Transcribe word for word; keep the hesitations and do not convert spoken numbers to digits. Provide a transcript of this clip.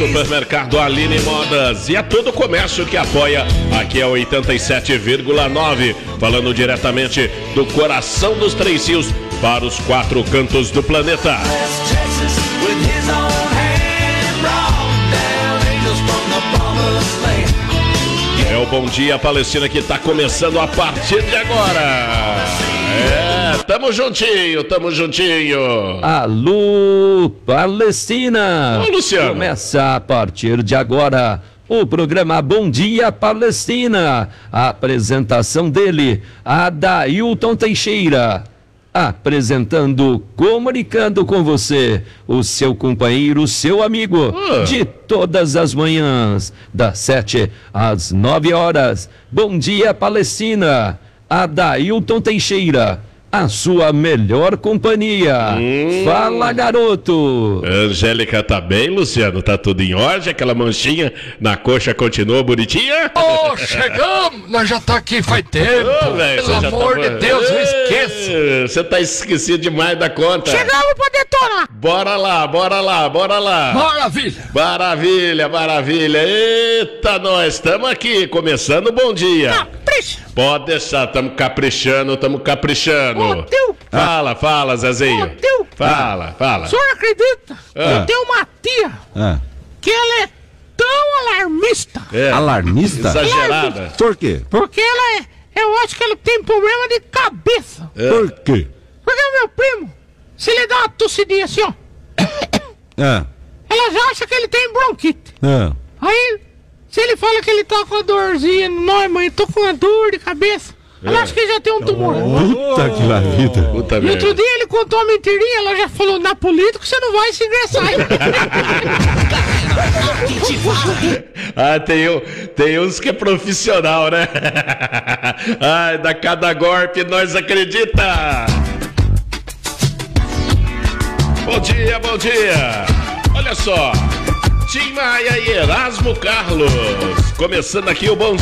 Supermercado Aline Modas e a todo comércio que apoia. Aqui é oitenta e sete vírgula nove, falando diretamente do coração dos Três Rios para os quatro cantos do planeta. É o Bom Dia Palestina que está começando a partir de agora. É, tamo juntinho, tamo juntinho. Alô, Palestina. Ô, Luciano. Começa a partir de agora o programa Bom Dia Palestina. A apresentação dele, Adailton Teixeira. Apresentando, comunicando com você, o seu companheiro, o seu amigo, uh. de todas as manhãs, das sete às nove horas. Bom Dia Palestina, Adailton Teixeira, a sua melhor companhia. Hum. Fala, garoto. Angélica tá bem, Luciano? Tá tudo em ordem? Aquela manchinha na coxa continua bonitinha? Ô, oh, chegamos! Nós já tá aqui faz tempo. Oh, véio, pelo amor tá... de Deus, não esqueça. Você tá esquecido demais da conta. Chegamos pra detonar. Bora lá, bora lá, bora lá. Maravilha. Maravilha, maravilha. Eita, nós estamos aqui, começando o Bom Dia. Capricha. Pode deixar, estamos caprichando, estamos caprichando. Ô, tio. Fala, fala, Zezinho. Ô, tio. Fala, fala. O senhor acredita? Ah. Eu tenho uma tia Ah. que ela é tão alarmista. É. Alarmista? Exagerada. Por quê? Porque ela é... Eu acho que ela tem problema de cabeça. É. Por quê? Porque o meu primo, se ele dá uma tossidinha assim, ó, Ah. ela já acha que ele tem bronquite. Ah. Aí, se ele fala que ele tá com a dorzinha, não, mãe, tô com uma dor de cabeça, ela acha que ele já tem um tumor. Puta que la vida. Puta E merda. outro dia ele contou uma mentirinha, ela já falou, na política você não vai se ingressar. Ah, tem, um, tem uns que é profissional, né? Ai, dá cada golpe, nós acredita. Bom dia, bom dia. Olha só, Tim Maia e Erasmo Carlos. Começando aqui o Bom